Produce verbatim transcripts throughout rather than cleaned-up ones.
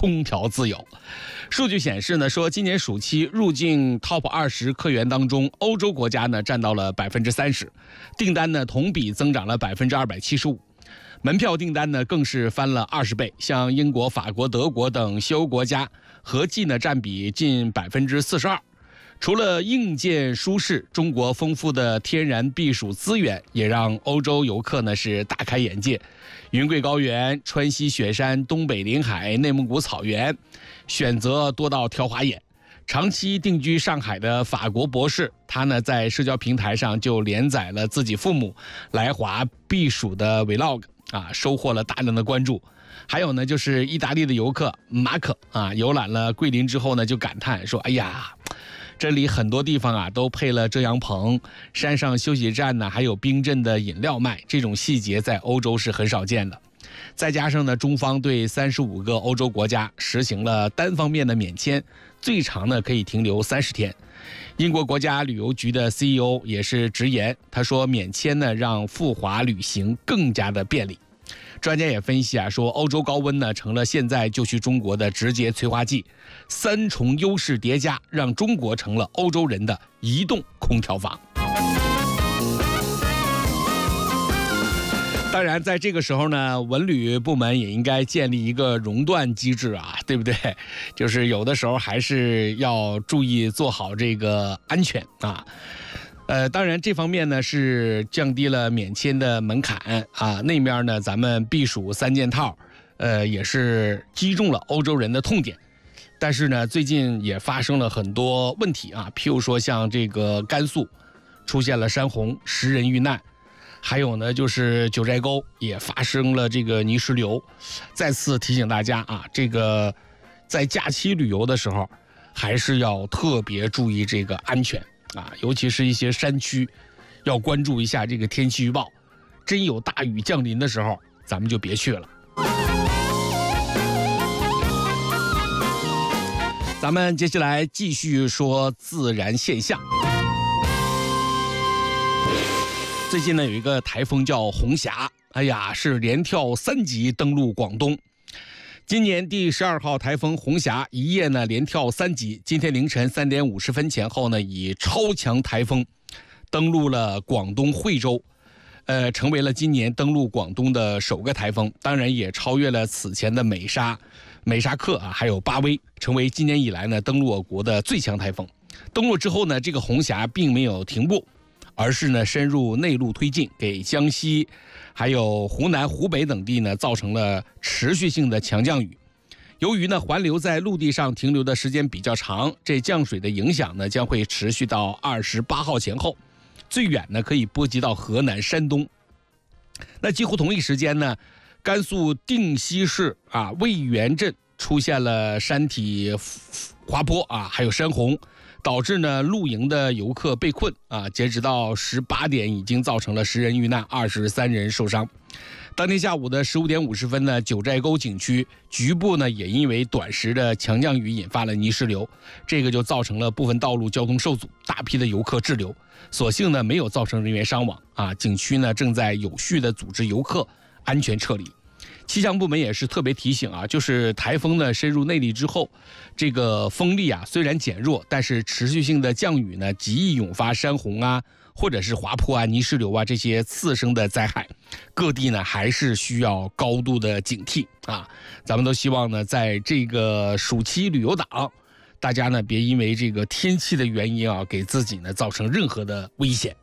空调自由。数据显示呢，说今年暑期入境 Top 二十客源当中，欧洲国家呢占到了百分之三十，订单呢同比增长了百分之二百七十五。门票订单呢更是翻了二十倍，像英国、法国、德国等西欧国家合计呢占比近百分之四十二。除了硬件舒适，中国丰富的天然避暑资源也让欧洲游客呢是大开眼界。云贵高原、川西雪山、东北临海、内蒙古草原，选择多到挑花眼。长期定居上海的法国博士，他呢在社交平台上就连载了自己父母来华避暑的 vlog 啊，收获了大量的关注。还有呢，就是意大利的游客马可啊，游览了桂林之后呢，就感叹说：“哎呀，这里很多地方啊都配了遮阳棚，山上休息站呢还有冰镇的饮料卖，这种细节在欧洲是很少见的。”再加上呢，中方对三十五个欧洲国家实行了单方面的免签，最长呢可以停留三十天。英国国家旅游局的 C E O 也是直言，他说免签呢让赴华旅行更加的便利。专家也分析啊，说欧洲高温呢成了现在就去中国的直接催化剂，三重优势叠加，让中国成了欧洲人的移动空调房。当然，在这个时候呢，文旅部门也应该建立一个熔断机制啊，对不对？就是有的时候还是要注意做好这个安全啊。呃，当然这方面呢是降低了免签的门槛啊，那面呢咱们避暑三件套，呃，也是击中了欧洲人的痛点。但是呢，最近也发生了很多问题啊，譬如说像这个甘肃出现了山洪，十人遇难。还有呢，就是九寨沟也发生了这个泥石流。再次提醒大家啊，这个在假期旅游的时候，还是要特别注意这个安全啊，尤其是一些山区，要关注一下这个天气预报。真有大雨降临的时候，咱们就别去了。咱们接下来继续说自然现象。最近呢有一个台风叫红霞，哎呀，是连跳三级登陆广东。今年第十二号台风红霞一夜呢连跳三级，今天凌晨三点五十分前后呢，以超强台风登陆了广东惠州，呃，成为了今年登陆广东的首个台风，当然也超越了此前的美沙、美沙克啊，还有巴威，成为今年以来呢登陆我国的最强台风。登陆之后呢，这个红霞并没有停步，而是呢深入内陆推进，给江西、还有湖南、湖北等地呢造成了持续性的强降雨。由于呢环流在陆地上停留的时间比较长，这降水的影响呢将会持续到二十八号前后，最远呢可以波及到河南、山东。那几乎同一时间呢，甘肃定西市啊渭源镇出现了山体滑坡啊，还有山洪。导致呢露营的游客被困啊，截止到十八点已经造成了十人遇难，二十三人受伤。当天下午的十五点五十分呢，九寨沟景区局部呢也因为短时的强降雨引发了泥石流，这个就造成了部分道路交通受阻，大批的游客滞留。所幸呢没有造成人员伤亡啊，景区呢正在有序的组织游客安全撤离。气象部门也是特别提醒啊，就是台风呢深入内陆之后，这个风力啊虽然减弱，但是持续性的降雨呢极易涌发山洪啊，或者是滑坡啊、泥石流啊这些次生的灾害，各地呢还是需要高度的警惕啊。咱们都希望呢，在这个暑期旅游档，大家呢别因为这个天气的原因啊，给自己呢造成任何的危险。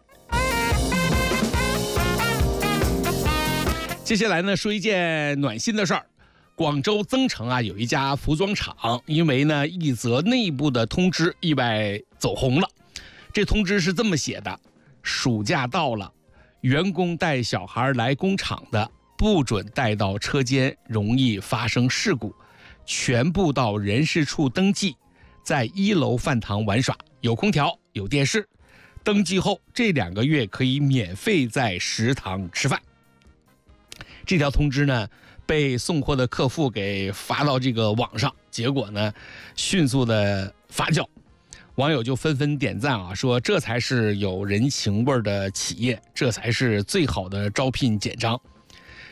接下来呢，说一件暖心的事儿。广州增城啊，有一家服装厂，因为呢一则内部的通知意外走红了。这通知是这么写的：暑假到了，员工带小孩来工厂的，不准带到车间，容易发生事故，全部到人事处登记，在一楼饭堂玩耍，有空调，有电视。登记后这两个月可以免费在食堂吃饭。这条通知呢被送货的客户给发到这个网上，结果呢迅速的发酵，网友就纷纷点赞啊，说这才是有人情味的企业，这才是最好的招聘简章。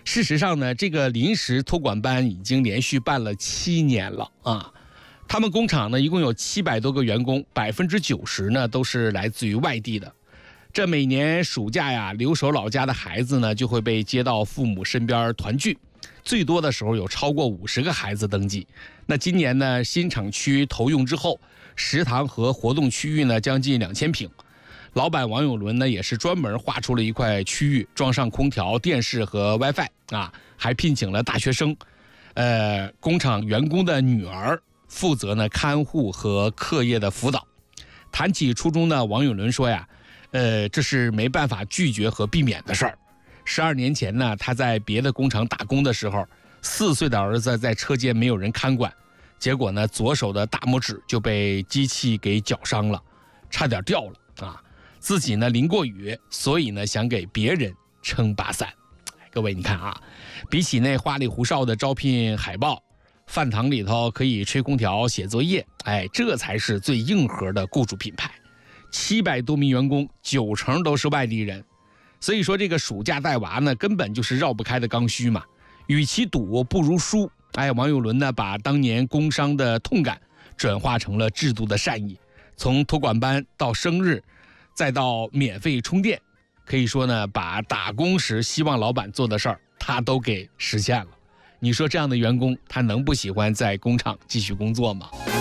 事实上呢，这个临时托管班已经连续办了七年了啊。他们工厂呢一共有七百多个员工，百分之九十呢都是来自于外地的。这每年暑假呀，留守老家的孩子呢就会被接到父母身边团聚，最多的时候有超过五十个孩子登记。那今年呢，新厂区投用之后，食堂和活动区域呢将近两千平。老板王永伦呢也是专门划出了一块区域，装上空调、电视和 WiFi 啊，还聘请了大学生，呃，工厂员工的女儿负责呢看护和课业的辅导。谈起初中呢，王永伦说呀，呃，这是没办法拒绝和避免的事儿。十二年前呢，他在别的工厂打工的时候，四岁的儿子在车间没有人看管，结果呢，左手的大拇指就被机器给绞伤了，差点掉了啊。自己呢淋过雨，所以呢想给别人撑把伞。各位你看啊，比起那花里胡哨的招聘海报，饭堂里头可以吹空调写作业，哎，这才是最硬核的雇主品牌。七百多名员工，九成都是外地人，所以说这个暑假带娃呢，根本就是绕不开的刚需嘛。与其赌不如输，哎，王永伦呢把当年工伤的痛感转化成了制度的善意，从托管班到生日，再到免费充电，可以说呢，把打工时希望老板做的事儿，他都给实现了。你说这样的员工，他能不喜欢在工厂继续工作吗？